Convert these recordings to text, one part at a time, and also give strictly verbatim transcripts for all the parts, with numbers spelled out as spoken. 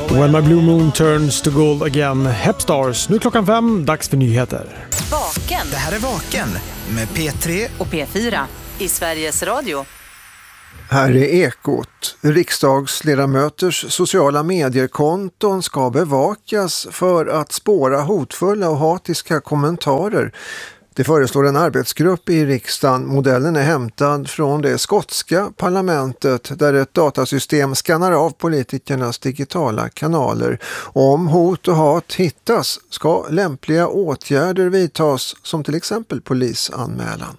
When my blue moon turns to gold again. Hepstars. Nu klockan fem, dags för nyheter. Vaken. Det här är Vaken med P tre och P fyra i Sveriges Radio. Här är Ekot. Riksdagsledamöters sociala mediekonton ska bevakas för att spåra hotfulla och hatiska kommentarer. Det föreslår en arbetsgrupp i riksdagen. Modellen är hämtad från det skotska parlamentet där ett datasystem skannar av politikernas digitala kanaler. Om hot och hat hittas ska lämpliga åtgärder vidtas, som till exempel polisanmälan.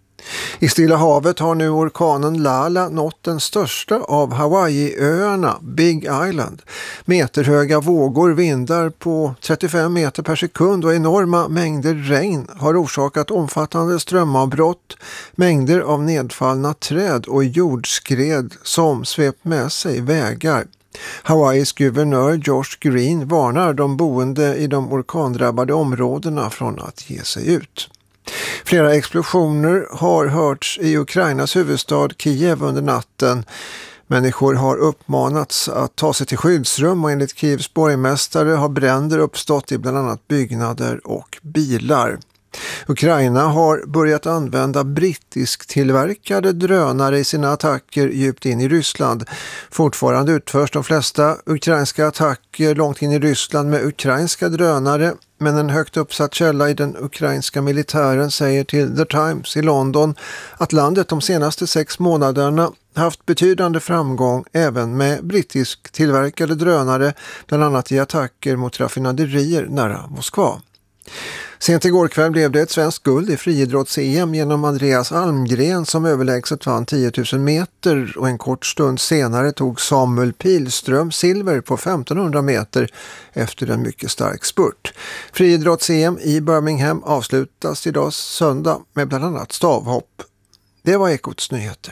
I Stilla havet har nu orkanen Lala nått den största av Hawaii-öarna, Big Island. Meterhöga vågor, vindar på trettiofem meter per sekund och enorma mängder regn har orsakat omfattande strömavbrott, mängder av nedfallna träd och jordskred som svept med sig vägar. Hawaiis guvernör Josh Green varnar de boende i de orkandrabbade områdena från att ge sig ut. Flera explosioner har hörts i Ukrainas huvudstad Kiev under natten. Människor har uppmanats att ta sig till skyddsrum och enligt Kievs borgmästare har bränder uppstått i bland annat byggnader och bilar. Ukraina har börjat använda brittisk tillverkade drönare i sina attacker djupt in i Ryssland. Fortfarande utförs de flesta ukrainska attacker långt in i Ryssland med ukrainska drönare, men en högt uppsatt källa i den ukrainska militären säger till The Times i London att landet de senaste sex månaderna haft betydande framgång även med brittisk tillverkade drönare, bland annat i attacker mot raffinaderier nära Moskva. Sent igår kväll blev det ett svenskt guld i friidrotts-E M genom Andreas Almgren som överlägset vann tio tusen meter och en kort stund senare tog Samuel Pilström silver på femtonhundra meter efter en mycket stark spurt. Friidrotts-E M i Birmingham avslutas idag söndag med bland annat stavhopp. Det var Ekots nyheter.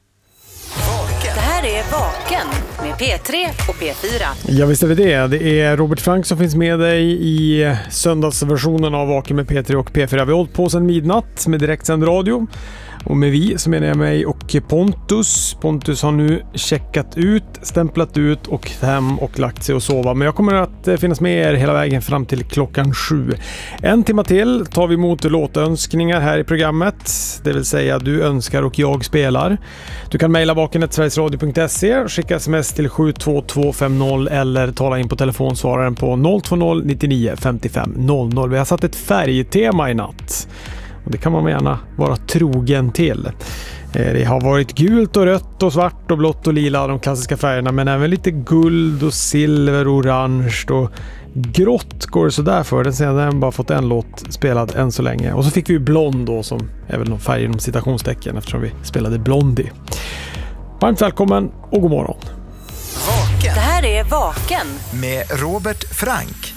Det här är Vaken med P tre och P fyra. Ja, visst är det det. Det är Robert Frank som finns med dig i söndagsversionen av Vaken med P tre och P fyra. Vi har hållit på sedan midnatt med direktsänd radio. Och med vi så menar jag mig och Pontus. Pontus har nu checkat ut, stämplat ut och hem och lagt sig och sova. Men jag kommer att finnas med er hela vägen fram till klockan sju. En timme till tar vi emot låtönskningar här i programmet. Det vill säga du önskar och jag spelar. Du kan mejla vaken snabel-a sverigesradio punkt se, skicka sms till sju två två fem noll eller tala in på telefonsvararen på noll två noll nio nio fem fem noll noll. Vi har satt ett färgtema i natt. Och det kan man gärna vara trogen till. Det har varit gult och rött och svart och blått och lila, de klassiska färgerna. Men även lite guld och silver och orange och grått går det sådär för. Den senare har bara fått en låt spelad än så länge. Och så fick vi ju blond då, som är väl någon färg inom citationstecken eftersom vi spelade Blondie. Varmt välkommen och god morgon. Vaken. Det här är Vaken med Robert Frank.